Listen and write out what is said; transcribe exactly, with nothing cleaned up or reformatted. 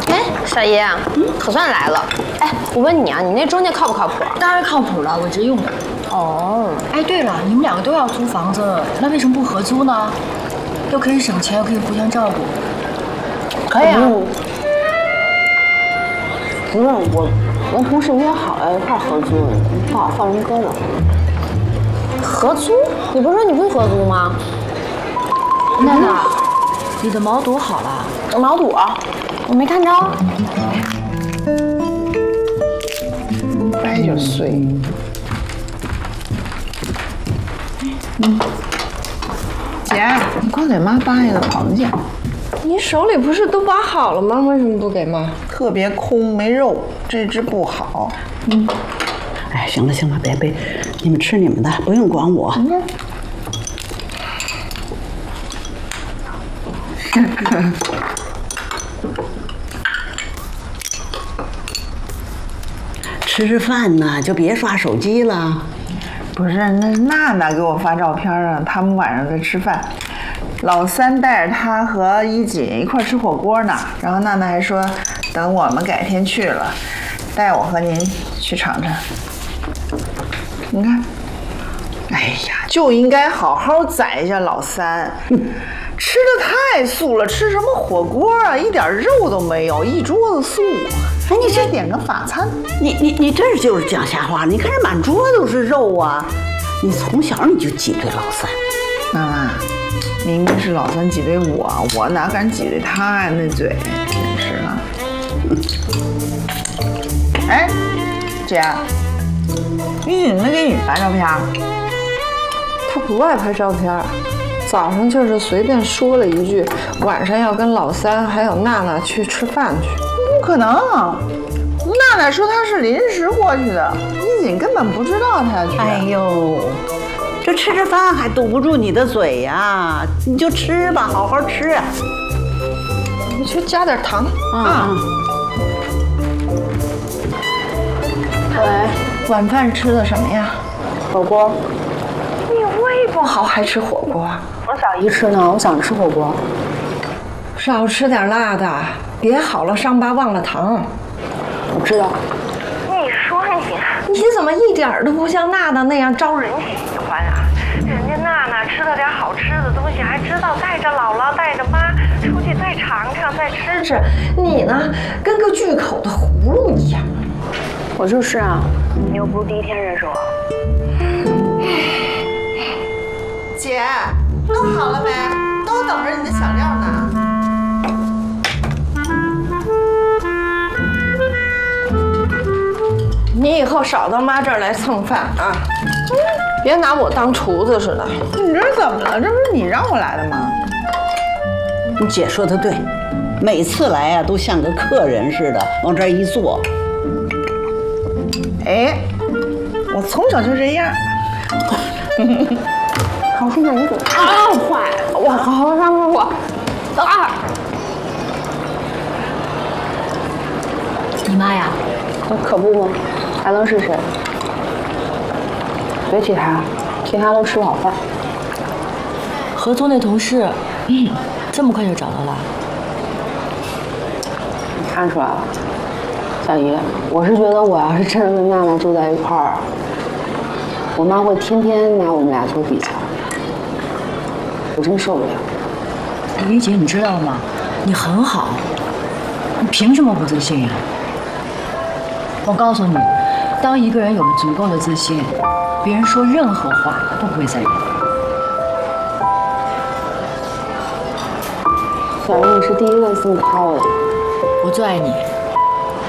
哎，小姨，嗯，可算来了。哎，我问你啊，你那中介靠不靠谱？ 当然靠谱了，我直用的。 哦， 哎，对了，你们两个都要租房子，那为什么不合租呢？又可以省钱，又可以互相照顾。 可以啊。 不是我，跟同事约好了一块合租，不好放人鸽子。 合租？你不是说你不合租吗？ 娜娜，你的毛肚好了？ 毛肚啊，我没看着。 掰就碎。嗯，姐，你快给妈扒一个螃蟹。 你手里不是都扒好了吗？为什么不给妈？ 特别空，没肉，这只不好。 嗯。哎，行了行了，别别，你们吃你们的，不用管我。嗯吃吃饭呢，就别刷手机了。 不是，那娜娜给我发照片啊，他们晚上在吃饭，老三带着他和一锦一块吃火锅呢。然后娜娜还说，等我们改天去了，带我和您去尝尝。你看，哎呀，就应该好好宰一下老三。吃的太素了，吃什么火锅啊？一点肉都没有，一桌子素。哎，你这点个法餐， 你你你这就是讲瞎话！你看这满桌都是肉啊！你从小你就挤兑老三。 妈妈，明明是老三挤兑我，我哪敢挤兑他呀？那嘴真是的。哎，姐，你怎么没给雨发照片？ 他不爱拍照片。早上就是随便说了一句，晚上要跟老三还有娜娜去吃饭去。 不可能，娜娜说她是临时过去的，一锦根本不知道她要去。 哎呦，这吃着饭还堵不住你的嘴呀？你就吃吧，好好吃。 你去加点糖啊。 喂，晚饭吃的什么呀？ 火锅。 你胃不好还吃火锅？ 我小姨吃呢，我想吃火锅。 少吃点辣的，别好了伤疤忘了疼。 我知道。 你说你，你怎么一点都不像娜娜那样招人喜欢啊？人家娜娜吃了点好吃的东西，还知道带着姥姥带着妈出去再尝尝再吃吃。你呢，跟个巨口的葫芦一样。 我就是啊。 你又不是第一天认识我。 姐，弄好了没？都等着你的小料呢。 你以后少到妈这儿来蹭饭啊！别拿我当厨子似的。 你这怎么了？这不是你让我来的吗？ 你姐说的对，每次来呀、啊、都像个客人似的，往这儿一坐。 哎，我从小就这样。 好，现在你给啊，坏了！我好好上厕所。啊！ 你妈呀？ 可不吗？还能是谁？别提他，其他都吃不好饭。 合租那同事，嗯，这么快就找到了？ 你看出来了，小姨，我是觉得我要是真的跟娜娜住在一块儿，我妈会天天拿我们俩做比较。我真受不了。 李姐，你知道吗？你很好，你凭什么不自信呀？我告诉你，当一个人有了足够的自信，别人说任何话都不会在意。 小姨，你是第一个这么夸我的。 我最爱你。